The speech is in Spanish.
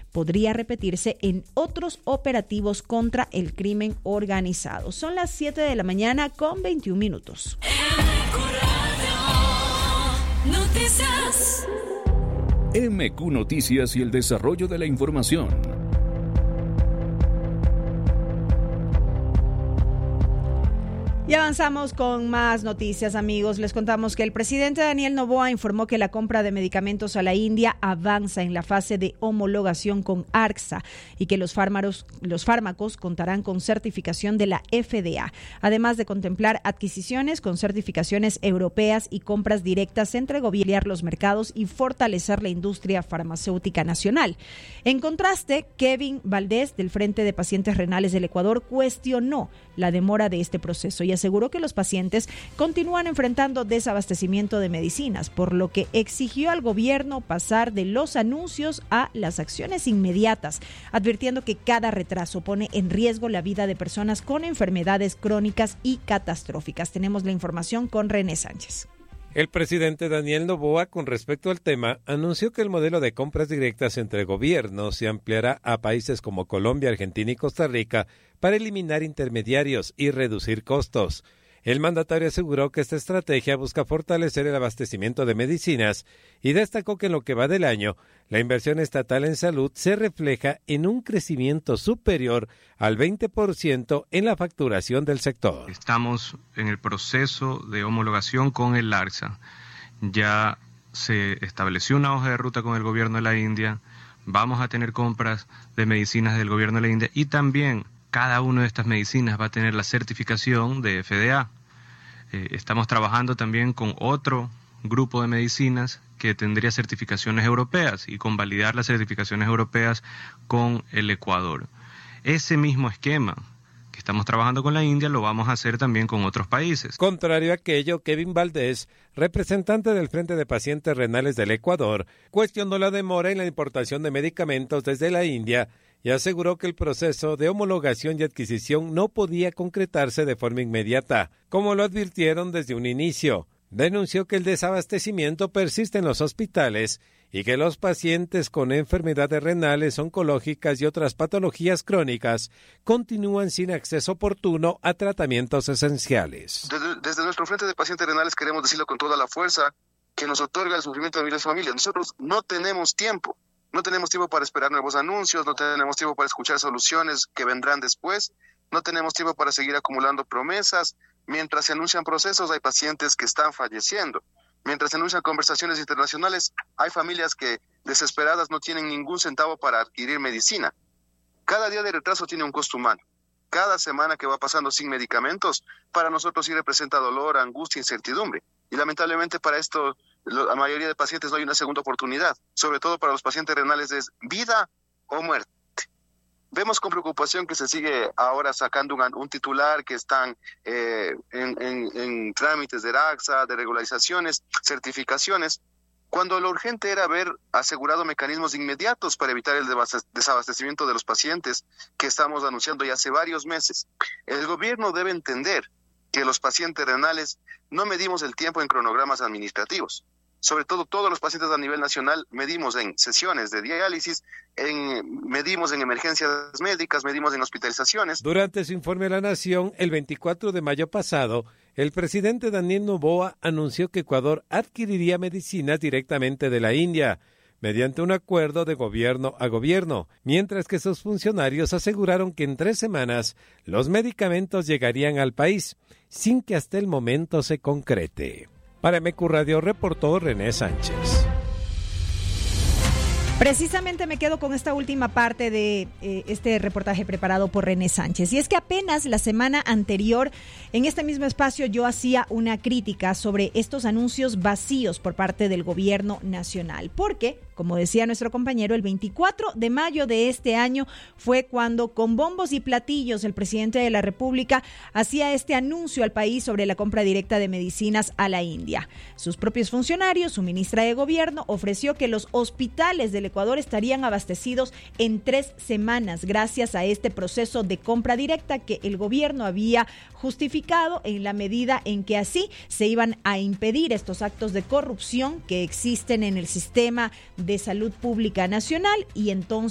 podría repetirse en otros operativos contra el crimen organizado. Son las 7 de la mañana con 21 minutos. MQ Noticias y el desarrollo de la información. Y avanzamos con más noticias, amigos. Les contamos que el presidente Daniel Noboa informó que la compra de medicamentos a la India avanza en la fase de homologación con ARCSA y que los fármacos contarán con certificación de la FDA, además de contemplar adquisiciones con certificaciones europeas y compras directas entre gobiernos, los mercados y fortalecer la industria farmacéutica nacional. En contraste, Kevin Valdés, del Frente de Pacientes Renales del Ecuador, cuestionó la demora de este proceso y aseguró que los pacientes continúan enfrentando desabastecimiento de medicinas, por lo que exigió al gobierno pasar de los anuncios a las acciones inmediatas, advirtiendo que cada retraso pone en riesgo la vida de personas con enfermedades crónicas y catastróficas. Tenemos la información con René Sánchez. El presidente Daniel Noboa, con respecto al tema, anunció que el modelo de compras directas entre gobiernos se ampliará a países como Colombia, Argentina y Costa Rica para eliminar intermediarios y reducir costos. El mandatario aseguró que esta estrategia busca fortalecer el abastecimiento de medicinas y destacó que en lo que va del año, la inversión estatal en salud se refleja en un crecimiento superior al 20% en la facturación del sector. Estamos en el proceso de homologación con el ARCSA. Ya se estableció una hoja de ruta con el gobierno de la India. Vamos a tener compras de medicinas del gobierno de la India y también cada una de estas medicinas va a tener la certificación de FDA. Estamos trabajando también con otro grupo de medicinas que tendría certificaciones europeas y con validar las certificaciones europeas con el Ecuador. Ese mismo esquema que estamos trabajando con la India lo vamos a hacer también con otros países. Contrario a aquello, Kevin Valdés, representante del Frente de Pacientes Renales del Ecuador, cuestionó la demora en la importación de medicamentos desde la India y aseguró que el proceso de homologación y adquisición no podía concretarse de forma inmediata, como lo advirtieron desde un inicio. Denunció que el desabastecimiento persiste en los hospitales y que los pacientes con enfermedades renales, oncológicas y otras patologías crónicas continúan sin acceso oportuno a tratamientos esenciales. Desde nuestro Frente de Pacientes Renales queremos decirlo con toda la fuerza que nos otorga el sufrimiento de miles de familias. Nosotros no tenemos tiempo. No tenemos tiempo para esperar nuevos anuncios, no tenemos tiempo para escuchar soluciones que vendrán después, no tenemos tiempo para seguir acumulando promesas. Mientras se anuncian procesos, hay pacientes que están falleciendo. Mientras se anuncian conversaciones internacionales, hay familias que desesperadas no tienen ningún centavo para adquirir medicina. Cada día de retraso tiene un costo humano. Cada semana que va pasando sin medicamentos, para nosotros sí representa dolor, angustia, incertidumbre. Y lamentablemente para esto, la mayoría de pacientes no hay una segunda oportunidad. Sobre todo para los pacientes renales es vida o muerte. Vemos con preocupación que se sigue ahora sacando un titular que están en trámites de ARCSA, de regularizaciones, certificaciones, cuando lo urgente era haber asegurado mecanismos inmediatos para evitar el desabastecimiento de los pacientes que estamos anunciando ya hace varios meses. El gobierno debe entender que los pacientes renales no medimos el tiempo en cronogramas administrativos. Sobre todo, todos los pacientes a nivel nacional medimos en sesiones de diálisis, medimos en emergencias médicas, medimos en hospitalizaciones. Durante su informe a la Nación, el 24 de mayo pasado, el presidente Daniel Noboa anunció que Ecuador adquiriría medicinas directamente de la India, mediante un acuerdo de gobierno a gobierno, mientras que sus funcionarios aseguraron que en 3 semanas los medicamentos llegarían al país, sin que hasta el momento se concrete. Para MQ Radio reportó René Sánchez. Precisamente me quedo con esta última parte de este reportaje preparado por René Sánchez. Y es que apenas la semana anterior, en este mismo espacio, yo hacía una crítica sobre estos anuncios vacíos por parte del gobierno nacional. Porque, como decía nuestro compañero, el 24 de mayo de este año fue cuando, con bombos y platillos, el presidente de la República hacía este anuncio al país sobre la compra directa de medicinas a la India. Sus propios funcionarios, su ministra de Gobierno, ofreció que los hospitales del Ecuador estarían abastecidos en 3 semanas gracias a este proceso de compra directa que el gobierno había justificado en la medida en que así se iban a impedir estos actos de corrupción que existen en el sistema de salud pública nacional y entonces